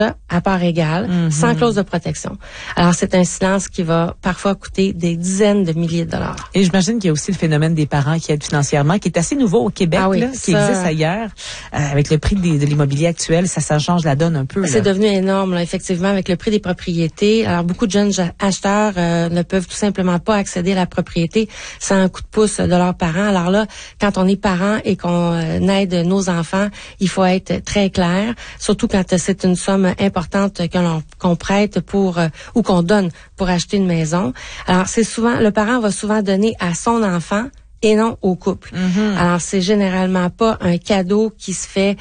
à part égale, sans clause de protection. Alors, c'est un silence qui va parfois coûter des dizaines de milliers de dollars. Et j'imagine qu'il y a aussi le phénomène des parents qui aident financièrement, qui est assez nouveau au Québec, qui existe ailleurs. Avec le prix de l'immobilier actuel, ça change la donne un peu. C'est devenu énorme, là, effectivement, avec le prix des propriétés. Alors, beaucoup de jeunes acheteurs ne peuvent tout simplement pas accéder à la propriété sans un coup de pouce de leurs parents. Alors là, quand on est parent et qu'on aide nos enfants, il faut être très clair, surtout quand c'est une somme importante qu'on prête pour ou qu'on donne pour acheter une maison. Alors, le parent va souvent donner à son enfant et non au couple. Alors, c'est généralement pas un cadeau qui se fait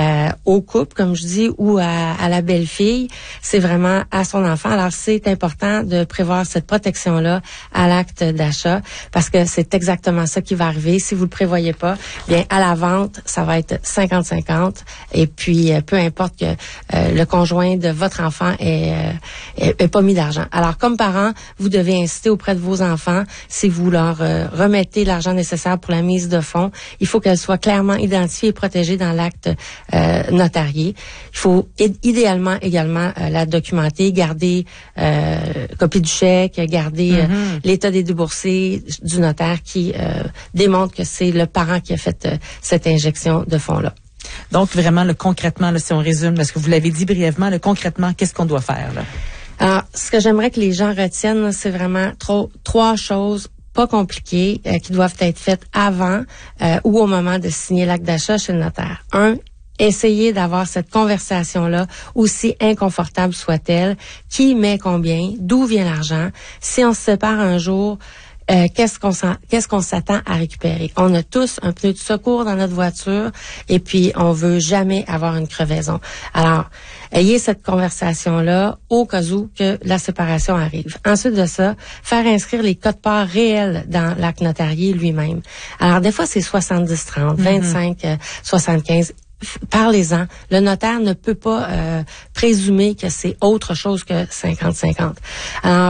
au couple, comme je dis, ou à la belle-fille. C'est vraiment à son enfant. Alors, c'est important de prévoir cette protection-là à l'acte d'achat parce que c'est exactement ça qui va arriver. Si vous le prévoyez pas, bien, à la vente, ça va être 50-50. Et puis, peu importe que le conjoint de votre enfant ait pas mis d'argent. Alors, comme parent, vous devez insister auprès de vos enfants, si vous leur remettez l'argent nécessaire pour la mise de fonds, il faut qu'elle soit clairement identifiée et protégée dans l'acte notarié. Il faut idéalement également la documenter, garder copie du chèque, garder l'état des déboursés du notaire qui démontre que c'est le parent qui a fait cette injection de fonds-là. Donc, vraiment, concrètement, si on résume, parce que vous l'avez dit brièvement, concrètement, qu'est-ce qu'on doit faire, là? Alors, ce que j'aimerais que les gens retiennent, c'est vraiment trois choses pas compliquées qui doivent être faites avant ou au moment de signer l'acte d'achat chez le notaire. Essayez d'avoir cette conversation-là, aussi inconfortable soit-elle. Qui met combien? D'où vient l'argent? Si on se sépare un jour, qu'est-ce qu'on s'attend à récupérer? On a tous un pneu de secours dans notre voiture et puis on veut jamais avoir une crevaison. Alors, ayez cette conversation-là au cas où que la séparation arrive. Ensuite de ça, faire inscrire les codes parts réels dans l'acte notarié lui-même. Alors, des fois, c'est 70-30, 25-75. Parlez-en. Le notaire ne peut pas présumer que c'est autre chose que 50-50. Alors,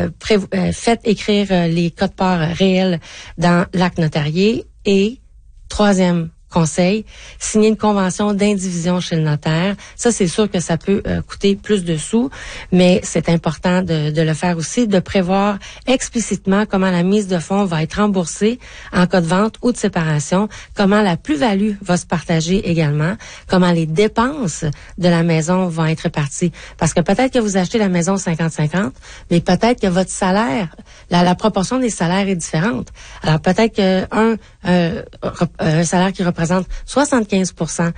faites écrire les codes parts réels dans l'acte notarié et, troisième conseil, signer une convention d'indivision chez le notaire. Ça, c'est sûr que ça peut coûter plus de sous, mais c'est important de le faire aussi, de prévoir explicitement comment la mise de fonds va être remboursée en cas de vente ou de séparation, comment la plus-value va se partager également, comment les dépenses de la maison vont être réparties. Parce que peut-être que vous achetez la maison 50-50, mais peut-être que votre salaire, la proportion des salaires est différente. Alors peut-être que un salaire qui représente 75%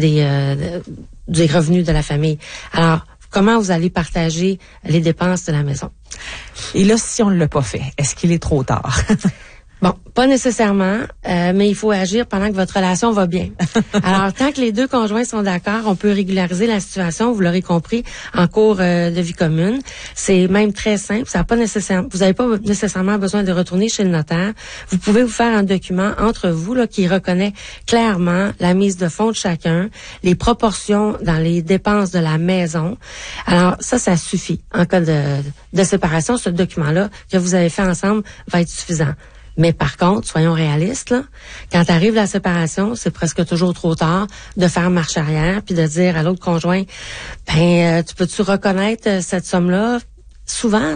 des revenus de la famille. Alors, comment vous allez partager les dépenses de la maison? Et là, si on ne l'a pas fait, est-ce qu'il est trop tard? Bon, pas nécessairement, mais il faut agir pendant que votre relation va bien. Alors, tant que les deux conjoints sont d'accord, on peut régulariser la situation, vous l'aurez compris, en cours de vie commune. C'est même très simple, vous n'avez pas nécessairement besoin de retourner chez le notaire. Vous pouvez vous faire un document entre vous là qui reconnaît clairement la mise de fonds de chacun, les proportions dans les dépenses de la maison. Alors, ça suffit. En cas de séparation, ce document-là que vous avez fait ensemble va être suffisant. Mais par contre, soyons réalistes, là, quand arrive la séparation, c'est presque toujours trop tard de faire marche arrière puis de dire à l'autre conjoint, tu peux-tu reconnaître cette somme-là? Souvent,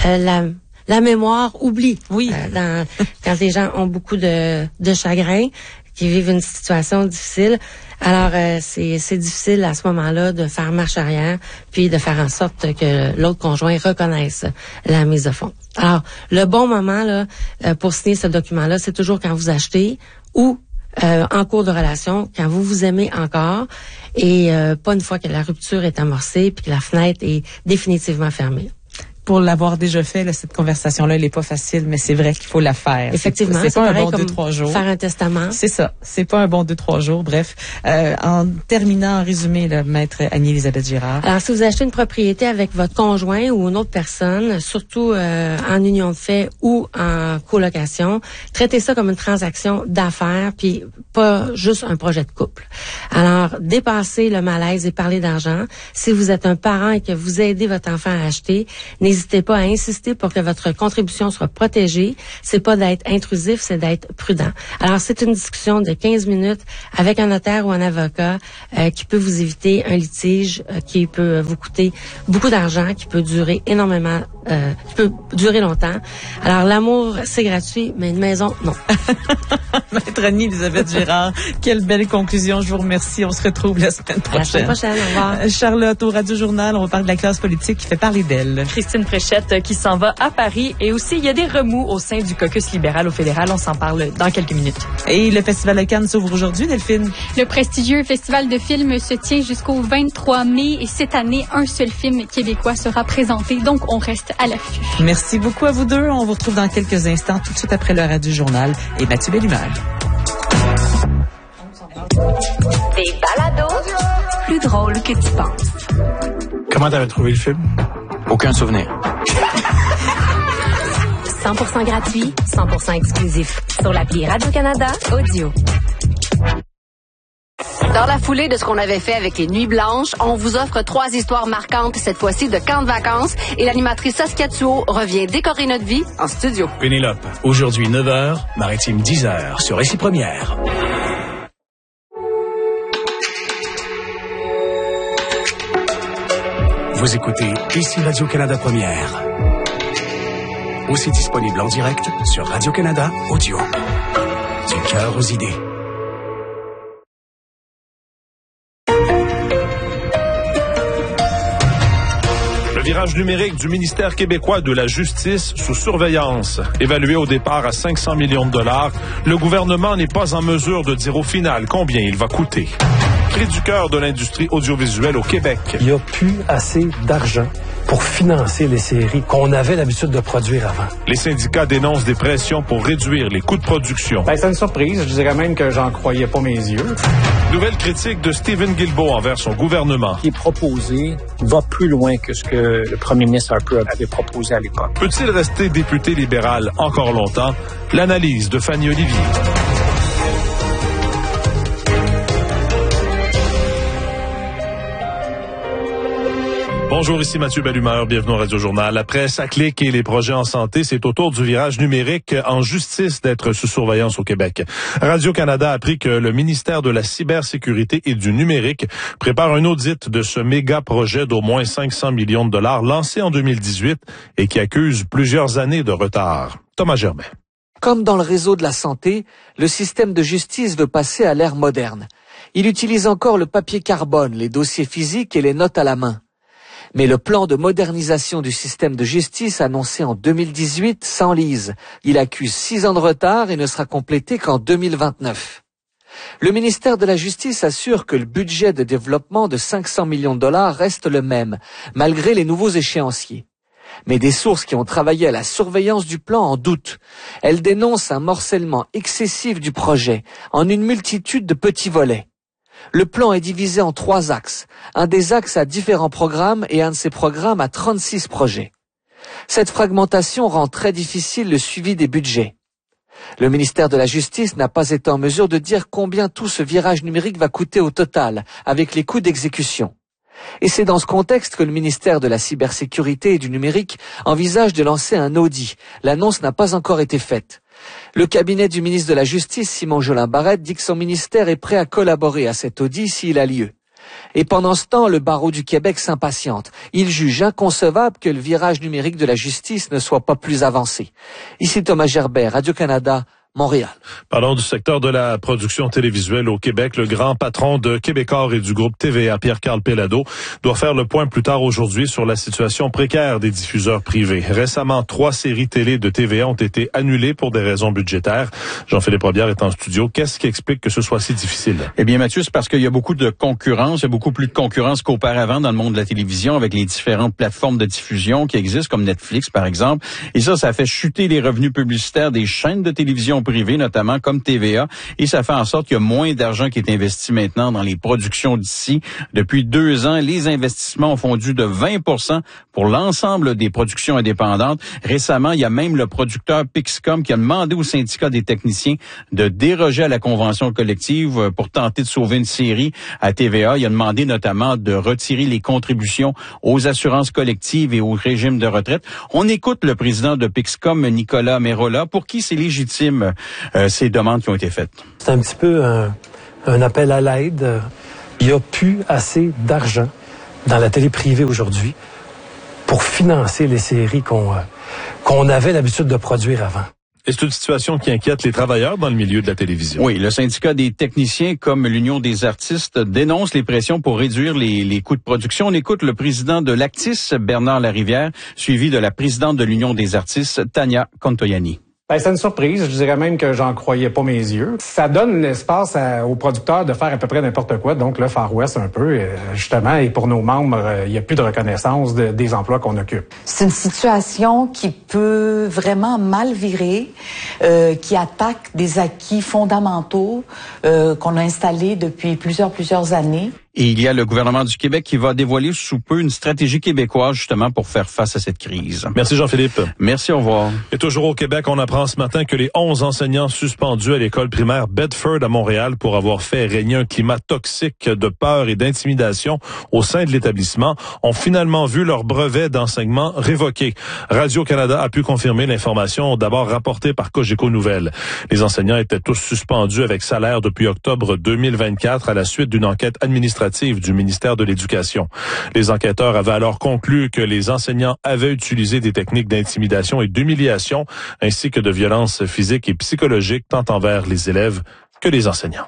la mémoire oublie. Oui. Quand les gens ont beaucoup de chagrin, qui vivent une situation difficile, alors c'est difficile à ce moment-là de faire marche arrière puis de faire en sorte que l'autre conjoint reconnaisse la mise de fonds. Alors, le bon moment là pour signer ce document-là, c'est toujours quand vous achetez ou en cours de relation, quand vous vous aimez encore et pas une fois que la rupture est amorcée puis que la fenêtre est définitivement fermée. Pour l'avoir déjà fait, là, cette conversation-là, elle n'est pas facile, mais c'est vrai qu'il faut la faire. Effectivement, c'est pas un bon 2-3 jours. Faire un testament. C'est ça. C'est pas un bon 2-3 jours. Bref, en terminant, en résumé, là, maître Annie-Elisabeth Girard. Alors, si vous achetez une propriété avec votre conjoint ou une autre personne, surtout en union de fait ou en colocation, traitez ça comme une transaction d'affaires, puis pas juste un projet de couple. Alors, dépassez le malaise et parlez d'argent. Si vous êtes un parent et que vous aidez votre enfant à acheter, n'hésitez n'hésitez pas à insister pour que votre contribution soit protégée. C'est pas d'être intrusif, c'est d'être prudent. Alors, c'est une discussion de 15 minutes avec un notaire ou un avocat qui peut vous éviter un litige qui peut vous coûter beaucoup d'argent, qui peut durer énormément, qui peut durer longtemps. Alors, l'amour, c'est gratuit, mais une maison, non. Maître Annie-Elisabeth Girard, quelle belle conclusion. Je vous remercie. On se retrouve la semaine prochaine. À la semaine prochaine. Au revoir. Charlotte, au Radio Journal, on va parler de la classe politique qui fait parler d'elle. Christine Fréchette qui s'en va à Paris. Et aussi, il y a des remous au sein du caucus libéral au fédéral. On s'en parle dans quelques minutes. Et le Festival de Cannes s'ouvre aujourd'hui, Delphine. Le prestigieux Festival de films se tient jusqu'au 23 mai. Et cette année, un seul film québécois sera présenté. Donc, on reste à l'affût. Merci beaucoup à vous deux. On vous retrouve dans quelques instants, tout de suite après le Radio Journal et Mathieu Bellumeur. Des balados plus drôles que tu penses. Comment t'avais trouvé le film? Aucun souvenir. 100% gratuit, 100% exclusif. Sur l'appli Radio-Canada Audio. Dans la foulée de ce qu'on avait fait avec les Nuits Blanches, on vous offre 3 histoires marquantes, cette fois-ci de camp de vacances, et l'animatrice Saskia Thuot revient décorer notre vie en studio. Pénélope, aujourd'hui 9h, Maritime 10h, sur Récit Première. Vous écoutez ici Radio-Canada Première. Aussi disponible en direct sur Radio-Canada Audio. Du cœur aux idées. Le virage numérique du ministère québécois de la Justice sous surveillance. Évalué au départ à 500 millions de dollars, le gouvernement n'est pas en mesure de dire au final combien il va coûter. Cri du cœur de l'industrie audiovisuelle au Québec. Il n'y a plus assez d'argent pour financer les séries qu'on avait l'habitude de produire avant. Les syndicats dénoncent des pressions pour réduire les coûts de production. C'est une surprise. Je dirais même que j'en croyais pas mes yeux. Nouvelle critique de Stephen Guilbeault envers son gouvernement. Ce qui est proposé va plus loin que ce que le premier ministre Harper avait proposé à l'époque. Peut-il rester député libéral encore longtemps? L'analyse de Fanny Olivier. Bonjour, ici Mathieu Bellumeur, bienvenue au Radio Journal. Après sa clique et les projets en santé, c'est au tour du virage numérique en justice d'être sous surveillance au Québec. Radio-Canada a appris que le ministère de la cybersécurité et du numérique prépare un audit de ce méga projet d'au moins 500 millions de dollars lancé en 2018 et qui accuse plusieurs années de retard. Thomas Gerbet. Comme dans le réseau de la santé, le système de justice veut passer à l'ère moderne. Il utilise encore le papier carbone, les dossiers physiques et les notes à la main. Mais le plan de modernisation du système de justice annoncé en 2018 s'enlise. Il accuse 6 ans de retard et ne sera complété qu'en 2029. Le ministère de la Justice assure que le budget de développement de 500 millions de dollars reste le même, malgré les nouveaux échéanciers. Mais des sources qui ont travaillé à la surveillance du plan en doutent. Elles dénoncent un morcellement excessif du projet, en une multitude de petits volets. Le plan est divisé en 3 axes. Un des axes a différents programmes et un de ces programmes a 36 projets. Cette fragmentation rend très difficile le suivi des budgets. Le ministère de la Justice n'a pas été en mesure de dire combien tout ce virage numérique va coûter au total, avec les coûts d'exécution. Et c'est dans ce contexte que le ministère de la Cybersécurité et du Numérique envisage de lancer un audit. L'annonce n'a pas encore été faite. Le cabinet du ministre de la Justice, Simon Jolin-Barrette, dit que son ministère est prêt à collaborer à cet audit s'il a lieu. Et pendant ce temps, le barreau du Québec s'impatiente. Il juge inconcevable que le virage numérique de la justice ne soit pas plus avancé. Ici Thomas Gerbet, Radio-Canada, Montréal. Parlons du secteur de la production télévisuelle au Québec. Le grand patron de Québecor et du groupe TVA, Pierre-Carl Péladeau, doit faire le point plus tard aujourd'hui sur la situation précaire des diffuseurs privés. Récemment, 3 séries télé de TVA ont été annulées pour des raisons budgétaires. Jean-Philippe Robillard est en studio. Qu'est-ce qui explique que ce soit si difficile? Eh bien, Mathieu, c'est parce qu'il y a beaucoup de concurrence. Il y a beaucoup plus de concurrence qu'auparavant dans le monde de la télévision avec les différentes plateformes de diffusion qui existent, comme Netflix, par exemple. Et ça fait chuter les revenus publicitaires des chaînes de télévision productions privées, notamment comme TVA, et ça fait en sorte qu'il y a moins d'argent qui est investi maintenant dans les productions d'ici. Depuis 2 ans, les investissements ont fondu de 20% pour l'ensemble des productions indépendantes. Récemment, il y a même le producteur Pixcom qui a demandé au syndicat des techniciens de déroger à la convention collective pour tenter de sauver une série à TVA. Il a demandé notamment de retirer les contributions aux assurances collectives et au régime de retraite. On écoute le président de Pixcom, Nicolas Merola, pour qui c'est légitime ces demandes qui ont été faites. C'est un petit peu un appel à l'aide. Il n'y a plus assez d'argent dans la télé privée aujourd'hui pour financer les séries qu'on avait l'habitude de produire avant. Et c'est une situation qui inquiète les travailleurs dans le milieu de la télévision. Oui, le syndicat des techniciens comme l'Union des artistes dénonce les pressions pour réduire les coûts de production. On écoute le président de l'Actis, Bernard Larivière, suivi de la présidente de l'Union des artistes, Tania Contoyani. C'est une surprise. Je dirais même que j'en croyais pas mes yeux. Ça donne l'espace aux producteurs de faire à peu près n'importe quoi. Donc, le Far West un peu, justement, et pour nos membres, il n'y a plus de reconnaissance des emplois qu'on occupe. C'est une situation qui peut vraiment mal virer, qui attaque des acquis fondamentaux qu'on a installés depuis plusieurs années. Et il y a le gouvernement du Québec qui va dévoiler sous peu une stratégie québécoise justement pour faire face à cette crise. Merci Jean-Philippe. Merci, au revoir. Et toujours au Québec, on apprend ce matin que les 11 enseignants suspendus à l'école primaire Bedford à Montréal pour avoir fait régner un climat toxique de peur et d'intimidation au sein de l'établissement ont finalement vu leur brevet d'enseignement révoqué. Radio-Canada a pu confirmer l'information d'abord rapportée par Cogeco Nouvelles. Les enseignants étaient tous suspendus avec salaire depuis octobre 2024 à la suite d'une enquête administrative du ministère de l'Éducation. Les enquêteurs avaient alors conclu que les enseignants avaient utilisé des techniques d'intimidation et d'humiliation, ainsi que de violences physiques et psychologiques tant envers les élèves que les enseignants.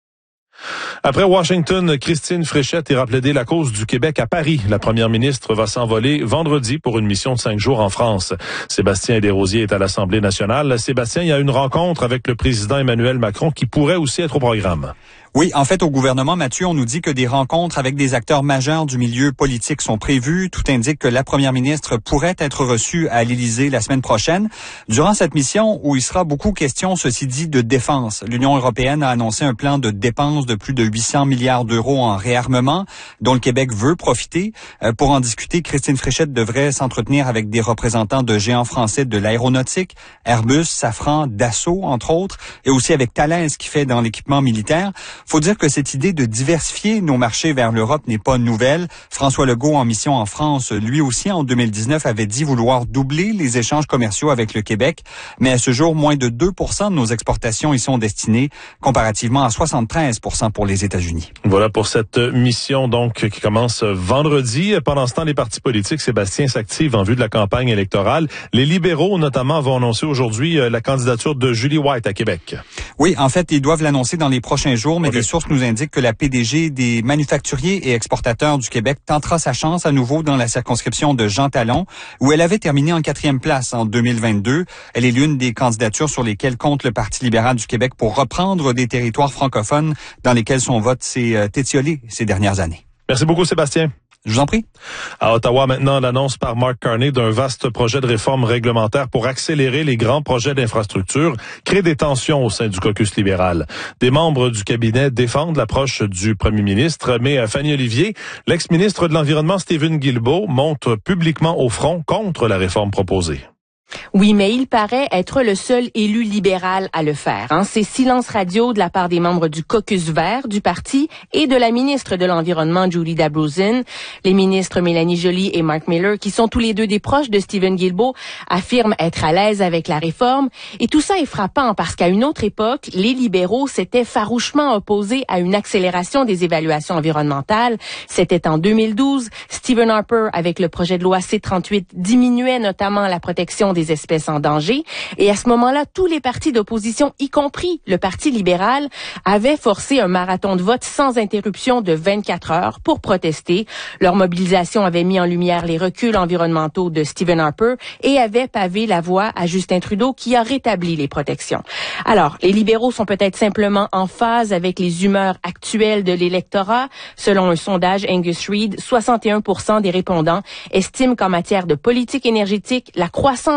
Après Washington, Christine Fréchette ira plaider la cause du Québec à Paris. La première ministre va s'envoler vendredi pour une mission de 5 jours en France. Sébastien Desrosiers est à l'Assemblée nationale. Sébastien, il y a une rencontre avec le président Emmanuel Macron qui pourrait aussi être au programme. Oui, en fait, au gouvernement, Mathieu, on nous dit que des rencontres avec des acteurs majeurs du milieu politique sont prévues. Tout indique que la première ministre pourrait être reçue à l'Élysée la semaine prochaine. Durant cette mission, où il sera beaucoup question, ceci dit, de défense, l'Union européenne a annoncé un plan de dépenses de plus de 800 milliards d'euros en réarmement, dont le Québec veut profiter. Pour en discuter, Christine Fréchette devrait s'entretenir avec des représentants de géants français de l'aéronautique, Airbus, Safran, Dassault, entre autres, et aussi avec Thales qui fait dans l'équipement militaire. Faut dire que cette idée de diversifier nos marchés vers l'Europe n'est pas nouvelle. François Legault, en mission en France, lui aussi, en 2019, avait dit vouloir doubler les échanges commerciaux avec le Québec. Mais à ce jour, moins de 2% de nos exportations y sont destinées, comparativement à 73% pour les États-Unis. Voilà pour cette mission, donc, qui commence vendredi. Pendant ce temps, les partis politiques, Sébastien, s'activent en vue de la campagne électorale. Les libéraux, notamment, vont annoncer aujourd'hui la candidature de Julie White à Québec. Oui, en fait, ils doivent l'annoncer dans les prochains jours, mais des sources nous indiquent que la PDG des manufacturiers et exportateurs du Québec tentera sa chance à nouveau dans la circonscription de Jean Talon, où elle avait terminé en 4e place en 2022. Elle est l'une des candidatures sur lesquelles compte le Parti libéral du Québec pour reprendre des territoires francophones dans lesquels son vote s'est étiolé ces dernières années. Merci beaucoup, Sébastien. Je vous en prie. À Ottawa, maintenant, l'annonce par Mark Carney d'un vaste projet de réforme réglementaire pour accélérer les grands projets d'infrastructure crée des tensions au sein du caucus libéral. Des membres du cabinet défendent l'approche du premier ministre, mais Fanny Olivier, l'ex-ministre de l'Environnement Stephen Guilbeault, monte publiquement au front contre la réforme proposée. Oui, mais il paraît être le seul élu libéral à le faire. C'est silence radio de la part des membres du caucus vert du parti et de la ministre de l'Environnement, Julie Dabrouzin. Les ministres Mélanie Joly et Mark Miller, qui sont tous les deux des proches de Stephen Guilbeault, affirment être à l'aise avec la réforme. Et tout ça est frappant parce qu'à une autre époque, les libéraux s'étaient farouchement opposés à une accélération des évaluations environnementales. C'était en 2012. Stephen Harper, avec le projet de loi C-38, diminuait notamment la protection des espèces en danger. Et à ce moment-là, tous les partis d'opposition, y compris le Parti libéral, avaient forcé un marathon de vote sans interruption de 24 heures pour protester. Leur mobilisation avait mis en lumière les reculs environnementaux de Stephen Harper et avait pavé la voie à Justin Trudeau qui a rétabli les protections. Alors, les libéraux sont peut-être simplement en phase avec les humeurs actuelles de l'électorat. Selon un sondage Angus Reid, 61% des répondants estiment qu'en matière de politique énergétique, la croissance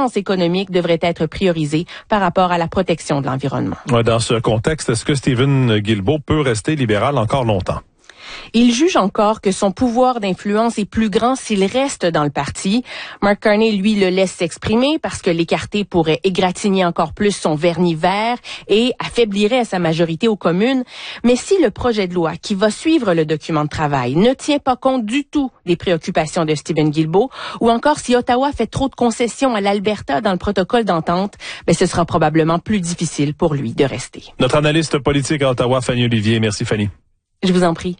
croissance économique devrait être priorisée par rapport à la protection de l'environnement. Dans ce contexte, est-ce que Stephen Guilbeault peut rester libéral encore longtemps? Il juge encore que son pouvoir d'influence est plus grand s'il reste dans le parti. Mark Carney, lui, le laisse s'exprimer parce que l'écarter pourrait égratigner encore plus son vernis vert et affaiblirait sa majorité aux communes. Mais si le projet de loi qui va suivre le document de travail ne tient pas compte du tout des préoccupations de Stephen Guilbeault, ou encore si Ottawa fait trop de concessions à l'Alberta dans le protocole d'entente, ce sera probablement plus difficile pour lui de rester. Notre analyste politique à Ottawa, Fanny Olivier. Merci, Fanny. Je vous en prie.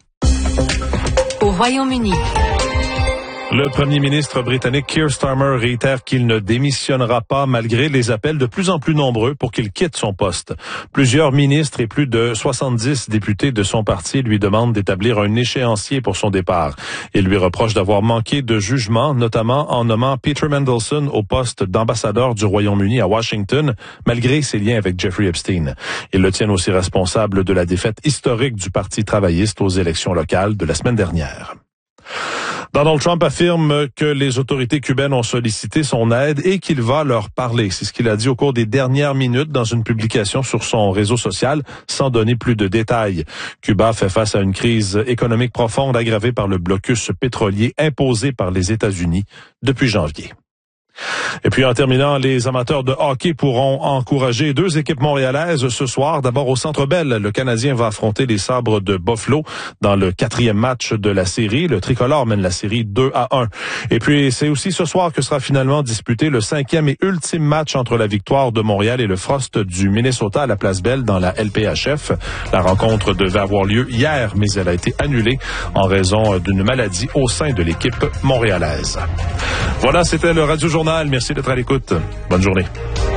Au Royaume-Uni. Le premier ministre britannique Keir Starmer réitère qu'il ne démissionnera pas malgré les appels de plus en plus nombreux pour qu'il quitte son poste. Plusieurs ministres et plus de 70 députés de son parti lui demandent d'établir un échéancier pour son départ. Il lui reproche d'avoir manqué de jugement, notamment en nommant Peter Mandelson au poste d'ambassadeur du Royaume-Uni à Washington, malgré ses liens avec Jeffrey Epstein. Ils le tiennent aussi responsable de la défaite historique du Parti travailliste aux élections locales de la semaine dernière. Donald Trump affirme que les autorités cubaines ont sollicité son aide et qu'il va leur parler. C'est ce qu'il a dit au cours des dernières minutes dans une publication sur son réseau social, sans donner plus de détails. Cuba fait face à une crise économique profonde aggravée par le blocus pétrolier imposé par les États-Unis depuis janvier. Et puis en terminant, les amateurs de hockey pourront encourager deux équipes montréalaises ce soir. D'abord au Centre Bell, le Canadien va affronter les Sabres de Buffalo dans le 4e match de la série. Le tricolore mène la série 2-1. Et puis c'est aussi ce soir que sera finalement disputé le 5e et ultime match entre la Victoire de Montréal et le Frost du Minnesota à la Place Bell dans la LPHF. La rencontre devait avoir lieu hier, mais elle a été annulée en raison d'une maladie au sein de l'équipe montréalaise. Voilà, c'était le Radio Journal. Merci d'être à l'écoute. Bonne journée.